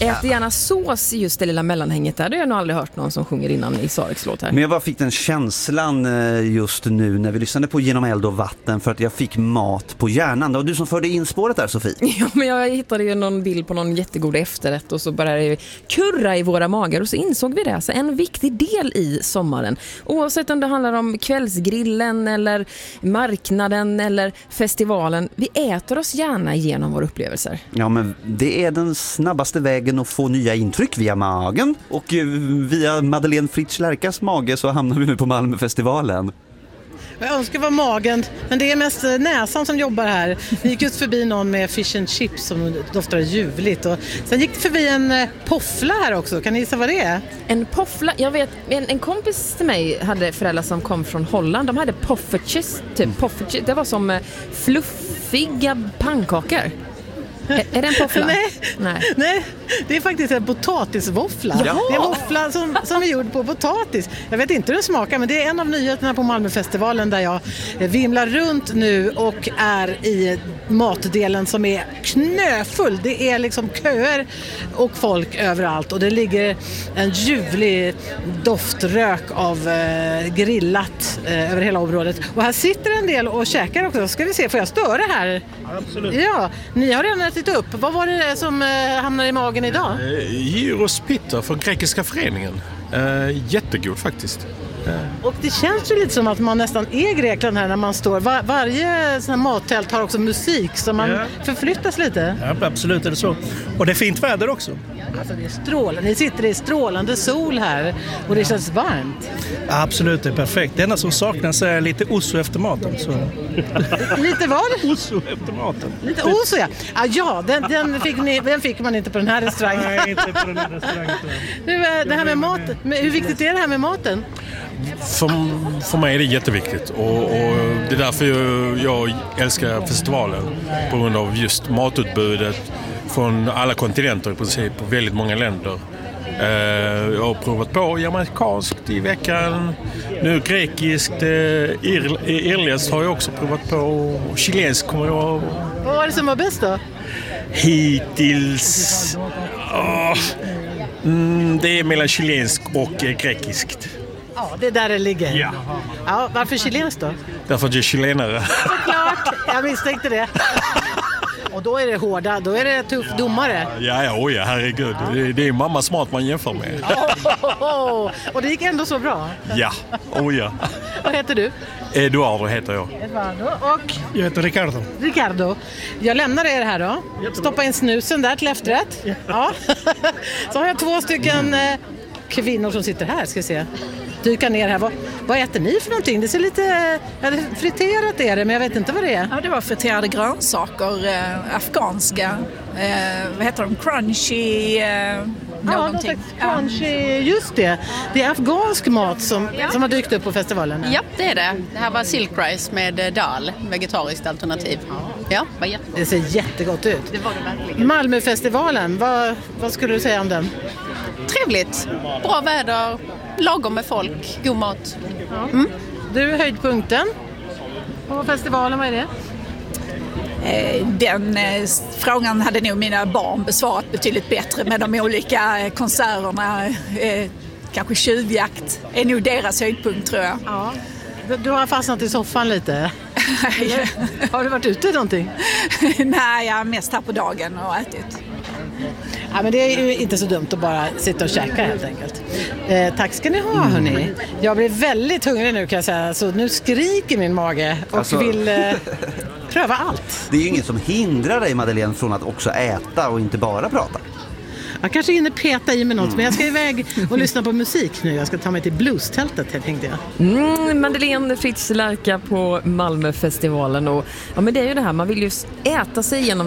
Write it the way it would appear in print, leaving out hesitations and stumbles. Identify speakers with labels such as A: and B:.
A: Ät gärna sås i just det lilla mellanhänget där. Det har jag nog aldrig hört någon som sjunger innan i Sareks låt här.
B: Men jag bara fick den känslan just nu när vi lyssnade på Genom eld och vatten för att jag fick mat på hjärnan. Det var du som förde in spåret där, Sofie.
A: Ja, men jag hittade ju någon bild på någon jättegod efterrätt och så började det kurra i våra magar och så insåg vi det. Alltså en viktig del i sommaren. Oavsett om det handlar om kvällsgrillen eller marknaden eller festivalen. Vi äter oss gärna igenom våra upplevelser.
B: Ja, men det är den snabbaste vägen att få nya intryck via magen. Och via Madeleine Fritz Lärkas mage så hamnar vi nu på Malmöfestivalen.
C: Jag önskar vara magen, men det är mest näsan som jobbar här. Vi gick just förbi någon med fish and chips som doftar ljuvligt. Och sen gick det förbi en poffla här också. Kan ni gissa vad det är?
A: En poffla? Jag vet, en kompis till mig hade föräldrar som kom från Holland. De hade poffertjes, typ poffertjes. Det var som fluffiga pannkakor. Är det en poffla?
C: Nej, det är faktiskt en potatisvåffla.
A: Jaha.
C: Det är en våffla som är gjord på potatis. Jag vet inte hur den smakar, men det är en av nyheterna på Malmöfestivalen där jag vimlar runt nu och är i matdelen som är knöfull. Det är liksom köer och folk överallt och det ligger en ljuvlig doftrök av grillat över hela området. Och här sitter en del och käkar också. Ska vi se, får jag störa här?
D: Absolut.
C: Ja, ni har redan ätit upp. Vad var det som hamnade i magen idag?
D: Gyros pita för Grekiska föreningen. Jättegod faktiskt.
C: Och det känns ju lite som att man nästan är i Grekland här när man står. Varje sån här mattält har också musik så man förflyttas lite.
D: Ja, absolut är det så. Och det är fint väder också.
C: Alltså det är strålande. Ni sitter i strålande sol här och det känns varmt.
D: Absolut, det är perfekt. Det enda som saknas är lite osso efter maten. Så.
C: Lite vad?
D: Osso efter maten.
C: Lite osso, ja. Ja, den fick man inte på den här restaurangen.
D: Nej, inte på den här restaurangen.
C: Det här med mat, hur viktigt är det här med maten?
D: För mig är det jätteviktigt och det är därför jag älskar festivalen på grund av just matutbudet från alla kontinenter i princip och väldigt många länder. Jag har provat på jamaicanskt i veckan, nu grekiskt, irländskt har jag också provat på och chilenskt kommer jag.
C: Vad var det som var bäst då?
D: Hittills det är mellan chilenskt och grekiskt.
C: Ja, det är där det ligger. Ja, varför chilenskt då?
D: Därför att jag är chilenare.
C: Såklart, jag misstänkte det. Och då är det hårda, då är det tuff domare.
D: Ja, herregud. Det är mammas mat man jämför med.
C: Och det gick ändå så bra.
D: Ja.
C: Vad heter du?
D: Eduardo heter jag.
C: Eduardo. Och?
D: Jag heter
C: Ricardo. Jag lämnar er här då. Stoppa in snusen där till efterrätt. Ja. Så har jag 2 stycken kvinnor som sitter här, ska vi se. Dyka ner här. Vad äter ni för någonting? Det ser lite friterat är det, men jag vet inte vad det är.
E: Ja, det var friterade grönsaker, afghanska. Vad heter de? Crunchy någonting.
C: Crunchy, just det. Det är afghansk mat som har dykt upp på festivalen.
F: Ja, det är det. Det här var silk rice med dal, vegetariskt alternativ. Ja, vad jättebra.
C: Det ser jättegott ut.
F: Det var det verkligen.
C: Malmöfestivalen, vad skulle du säga om den?
F: Trevligt. Bra väder, lagom med folk, god mat.
C: Du, höjdpunkten på festivalen, vad är det?
E: Den frågan hade nog mina barn besvarat betydligt bättre med de olika konserterna. Kanske tjuvjakt är nog deras höjdpunkt, tror jag.
C: Ja. Du har fastnat i soffan lite. Har du varit ute någonting?
E: Nej, jag är mest här på dagen och ätit.
C: Ja, men det är ju inte så dumt att bara sitta och käka helt enkelt. Tack ska ni ha, hörni. Jag blir väldigt hungrig nu, kan jag säga. Så nu skriker min mage och vill pröva allt.
B: Det är ju inget som hindrar dig, Madeleine, från att också äta och inte bara prata.
C: Jag kanske hinner peta i mig något, men jag ska iväg och lyssna på musik nu. Jag ska ta mig till blues-tältet, tänkte jag.
A: Madeleine Fritz Lärka på Malmöfestivalen. Och, ja, men det är ju det här, man vill ju äta sig igenom